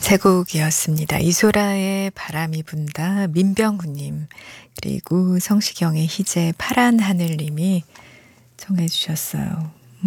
세 곡이었습니다. 이소라의 바람이 분다, 민병훈님, 그리고 성시경의 희재 파란 하늘님이 청해 주셨어요.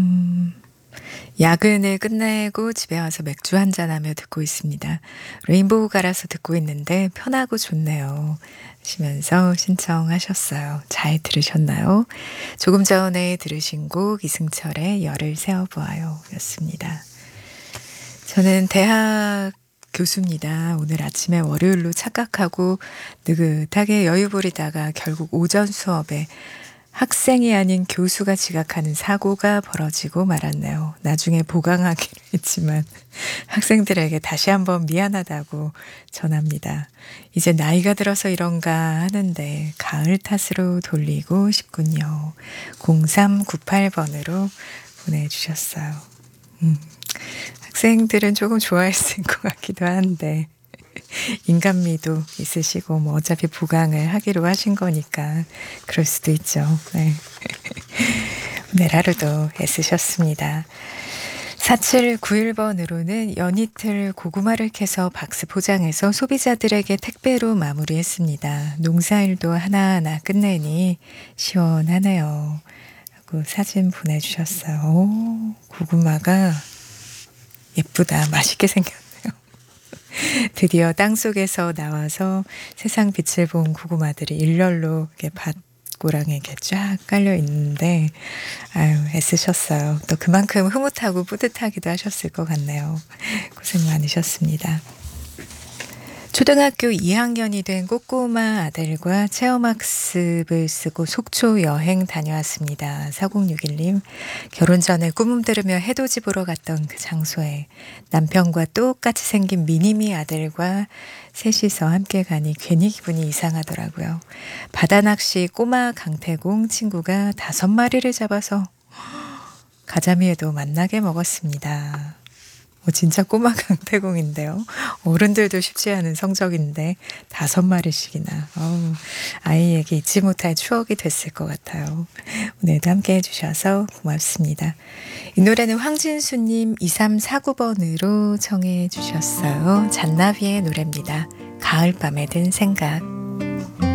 야근을 끝내고 집에 와서 맥주 한잔하며 듣고 있습니다. 레인보우 갈아서 듣고 있는데 편하고 좋네요 하시면서 신청하셨어요. 잘 들으셨나요? 조금 전에 들으신 곡 이승철의 열을 세워보아요 였습니다. 저는 대학 교수입니다. 오늘 아침에 월요일로 착각하고 느긋하게 여유 부리다가 결국 오전 수업에 학생이 아닌 교수가 지각하는 사고가 벌어지고 말았네요. 나중에 보강하기로 했지만 학생들에게 다시 한번 미안하다고 전합니다. 이제 나이가 들어서 이런가 하는데 가을 탓으로 돌리고 싶군요. 0398번으로 보내주셨어요. 학생들은 조금 좋아했을 것 같기도 한데 인간미도 있으시고 뭐 어차피 보강을 하기로 하신 거니까 그럴 수도 있죠. 네. 오늘 하루도 애쓰셨습니다. 4791번으로는 연이틀 고구마를 캐서 박스 포장해서 소비자들에게 택배로 마무리했습니다. 농사일도 하나하나 끝내니 시원하네요. 하고 사진 보내주셨어요. 오, 고구마가 예쁘다. 맛있게 생겼네요. 드디어 땅속에서 나와서 세상 빛을 본 고구마들이 일렬로 이렇게 밭고랑에게 쫙 깔려 있는데 아유 애쓰셨어요. 또 그만큼 흐뭇하고 뿌듯하기도 하셨을 것 같네요. 고생 많으셨습니다. 초등학교 2학년이 된 꼬꼬마 아들과 체험학습을 쓰고 속초 여행 다녀왔습니다. 4061님, 결혼 전에 꿈을 들으며 해돋이 보러 갔던 그 장소에 남편과 똑같이 생긴 미니미 아들과 셋이서 함께 가니 괜히 기분이 이상하더라고요. 바다낚시 꼬마 강태공 친구가 5마리를 잡아서 가자미에도 만나게 먹었습니다. 진짜 꼬마 강태공인데요. 어른들도 쉽지 않은 성적인데 5마리씩이나. 아이에게 잊지 못할 추억이 됐을 것 같아요. 오늘도 함께 해주셔서 고맙습니다. 이 노래는 황진수님 2349번으로 청해 주셨어요. 잔나비의 노래입니다. 가을밤에 든 생각.